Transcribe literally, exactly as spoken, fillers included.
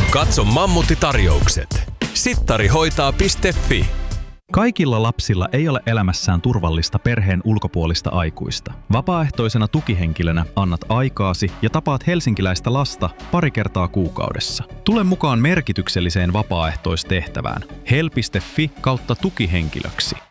Katso Mammutti-tarjoukset. sittarihoitaa piste fi. Kaikilla lapsilla ei ole elämässään turvallista perheen ulkopuolista aikuista. Vapaaehtoisena tukihenkilönä annat aikaasi ja tapaat helsinkiläistä lasta pari kertaa kuukaudessa. Tule mukaan merkitykselliseen vapaaehtoistehtävään. hel piste fi kautta tukihenkilöksi.